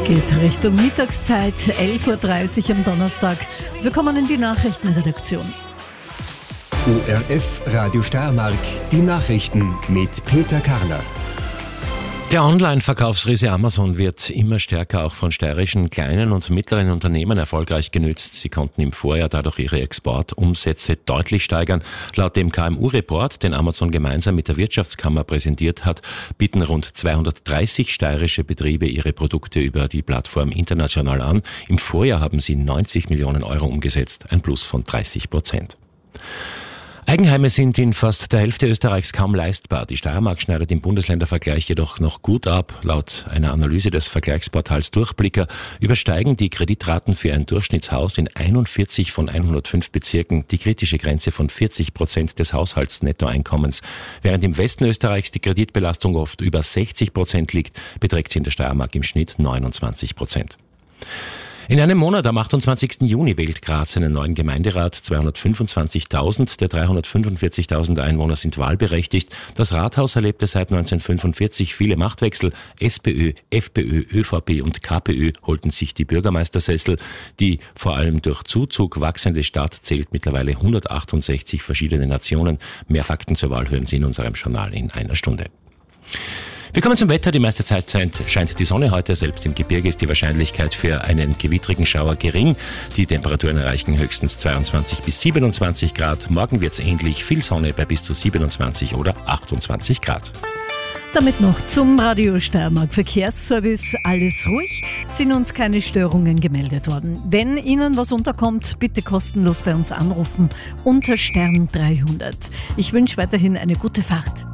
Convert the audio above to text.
Geht Richtung Mittagszeit, 11.30 Uhr am Donnerstag. Wir kommen in die Nachrichtenredaktion. ORF Radio Steiermark, die Nachrichten mit Peter Karner. Der Online-Verkaufsriese Amazon wird immer stärker auch von steirischen kleinen und mittleren Unternehmen erfolgreich genützt. Sie konnten im Vorjahr dadurch ihre Exportumsätze deutlich steigern. Laut dem KMU-Report, den Amazon gemeinsam mit der Wirtschaftskammer präsentiert hat, bieten rund 230 steirische Betriebe ihre Produkte über die Plattform international an. Im Vorjahr haben sie 90 Millionen Euro umgesetzt, ein Plus von 30%. Eigenheime sind in fast der Hälfte Österreichs kaum leistbar. Die Steiermark schneidet im Bundesländervergleich jedoch noch gut ab. Laut einer Analyse des Vergleichsportals Durchblicker übersteigen die Kreditraten für ein Durchschnittshaus in 41 von 105 Bezirken die kritische Grenze von 40% des Haushaltsnettoeinkommens. Während im Westen Österreichs die Kreditbelastung oft über 60% liegt, beträgt sie in der Steiermark im Schnitt 29%. In einem Monat, am 28. Juni, wählt Graz einen neuen Gemeinderat. 225.000 der 345.000 Einwohner sind wahlberechtigt. Das Rathaus erlebte seit 1945 viele Machtwechsel. SPÖ, FPÖ, ÖVP und KPÖ holten sich die Bürgermeistersessel. Die vor allem durch Zuzug wachsende Stadt zählt mittlerweile 168 verschiedene Nationen. Mehr Fakten zur Wahl hören Sie in unserem Journal in einer Stunde. Wir kommen zum Wetter. Die meiste Zeit scheint die Sonne heute. Selbst im Gebirge ist die Wahrscheinlichkeit für einen gewittrigen Schauer gering. Die Temperaturen erreichen höchstens 22 bis 27 Grad. Morgen wird es ähnlich. Viel Sonne bei bis zu 27 oder 28 Grad. Damit noch zum Radio Steiermark Verkehrsservice. Alles ruhig, sind uns keine Störungen gemeldet worden. Wenn Ihnen was unterkommt, bitte kostenlos bei uns anrufen unter Stern 300. Ich wünsche weiterhin eine gute Fahrt.